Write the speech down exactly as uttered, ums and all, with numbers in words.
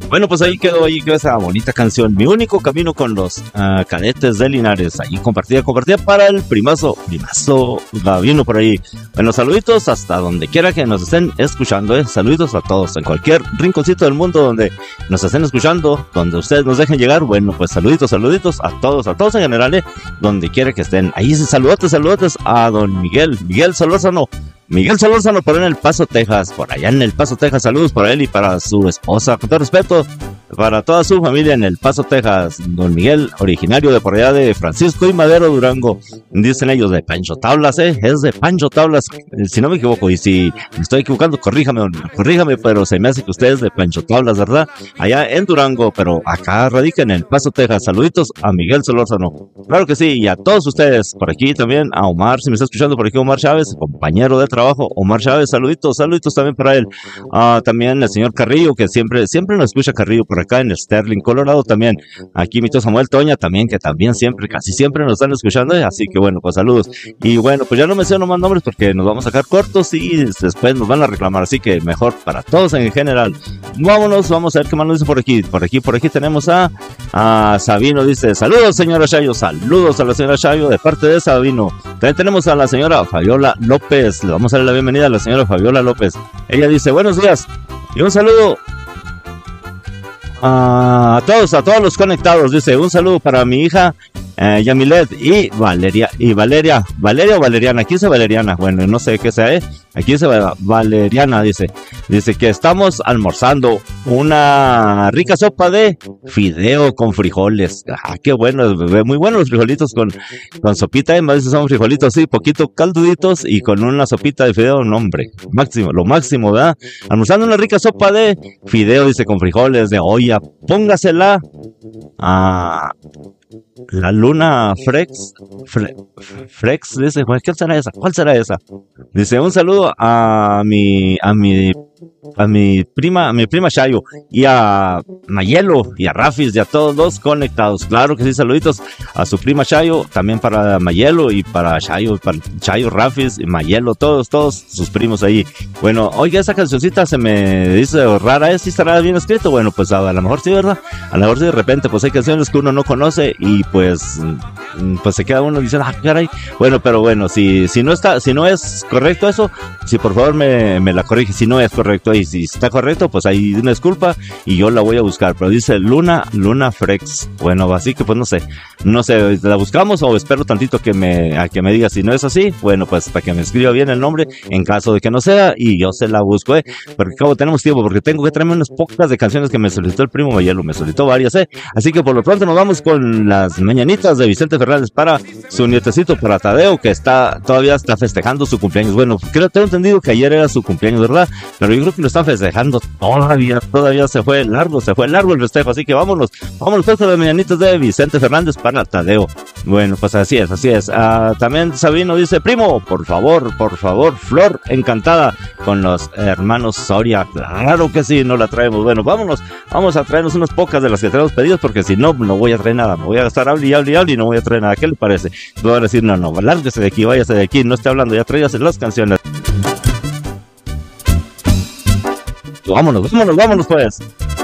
Bueno, pues ahí quedó, ahí quedó esa bonita canción, Mi único camino con los uh, cadetes de Linares, ahí compartida, compartida para el primazo, primazo Gavino por ahí. Bueno, saluditos hasta donde quiera que nos estén escuchando, eh. Saluditos a todos, en cualquier rinconcito del mundo donde nos estén escuchando, donde ustedes nos dejen llegar. Bueno, pues saluditos, saluditos a todos, a todos en general, eh, donde quiera que estén. Ahí saludotes, saludotes a don Miguel, Miguel Solórzano. Miguel Solórzano por en El Paso, Texas, por allá en El Paso, Texas, saludos para él y para su esposa, con todo respeto, para toda su familia en El Paso, Texas. Don Miguel, originario de por allá de Francisco y Madero, Durango, dicen ellos de Pancho Tablas, eh, es de Pancho Tablas, si no me equivoco, y si me estoy equivocando, corríjame, corríjame, pero se me hace que usted es de Pancho Tablas, ¿verdad? Allá en Durango, pero acá radica en El Paso, Texas. Saluditos a Miguel Solórzano, claro que sí, y a todos ustedes, por aquí también, a Omar, si me está escuchando por aquí, Omar Chávez, compañero de trabajo, Omar Chávez, saluditos, saluditos también para él. Uh, también el señor Carrillo, que siempre, siempre nos escucha Carrillo por acá en Sterling, Colorado, también. Aquí mi tío Samuel Toña también, que también siempre, casi siempre nos están escuchando, eh, así que bueno, pues saludos. Y bueno, pues ya no menciono más nombres porque nos vamos a sacar cortos y después nos van a reclamar, así que mejor para todos en general. Vámonos, vamos a ver qué más nos dice por aquí. Por aquí, por aquí tenemos a, a Sabino, dice, saludos señora Chayo, saludos a la señora Chayo de parte de Sabino. También tenemos a la señora Fabiola López, le vamos a dar la bienvenida a la señora Fabiola López. Ella dice, buenos días y un saludo a todos, a todos los conectados. Dice, un saludo para mi hija eh, Yamilet y Valeria, y Valeria, Valeria o Valeriana, aquí dice Valeriana, bueno, no sé qué sea, ¿eh? Aquí dice Valeriana, dice, dice que estamos almorzando una rica sopa de fideo con frijoles. Ah, qué bueno, muy buenos los frijolitos con, con sopita, ¿eh? Más veces son frijolitos, sí, poquito calduditos y con una sopita de fideo, no hombre, máximo, lo máximo, ¿verdad? Almorzando una rica sopa de fideo, dice, con frijoles de olla, póngasela a la Luna Frex, Fre, Frex, dice, ¿cuál será esa? ¿Cuál será esa? Dice, un saludo a mi, a mi, a mi prima, a mi prima Chayo y a Mayelo y a Rafis y a todos los conectados. Claro que sí, saluditos a su prima Chayo, también para Mayelo y para Chayo, para Chayo, Rafis y Mayelo, todos, todos sus primos ahí. Bueno, oiga, esa cancioncita se me dice rara, ¿eh? ¿Sí estará bien escrito? Bueno, pues a, a lo mejor sí, ¿verdad? A lo mejor sí, de repente, pues hay canciones que uno no conoce y pues, pues se queda uno diciendo, ah, caray. Bueno, pero bueno, si, si no está, si no es correcto eso, si por favor me, me la corrige, si no es correcto, y si está correcto, pues ahí una disculpa y yo la voy a buscar, pero dice Luna, Luna Frex. Bueno, así que pues no sé, no sé, la buscamos o espero tantito que me, a que me diga si no es así, bueno, pues para que me escriba bien el nombre, en caso de que no sea, y yo se la busco, eh, porque acabo tenemos tiempo, porque tengo que traerme unas pocas de canciones que me solicitó el primo Mayelo, me solicitó varias, eh, así que por lo pronto nos vamos con las mañanitas de Vicente Fernández para su nietecito, para Tadeo, que está, todavía está festejando su cumpleaños. Bueno, creo, tengo entendido que ayer era su cumpleaños, ¿verdad? Pero yo creo que lo están festejando todavía, todavía se fue largo, se fue largo el festejo, así que vámonos, vámonos pues con las mañanitas de Vicente Fernández para Tadeo. Bueno, pues así es, así es. Uh, también Sabino dice, primo, por favor, por favor, Flor Encantada con los hermanos Soria. Claro que sí, no la traemos. Bueno, vámonos, vamos a traernos unas pocas de las que tenemos pedidos, porque si no, no voy a traer nada, me voy a estar hable y hable y hable y no voy a traer nada. ¿Qué le parece? Voy a decir, no, no, lárguese de aquí, váyase de aquí, no esté hablando, ya tráigase las canciones. Vámonos, vámonos, vámonos pues.